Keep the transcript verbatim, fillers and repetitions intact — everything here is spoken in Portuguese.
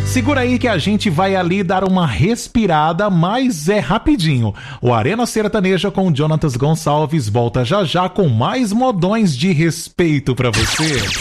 Segura aí que a gente vai ali dar uma respirada, mas é rapidinho. O Arena Sertaneja com Jonatas Gonçalves volta já já com mais modões de respeito pra você.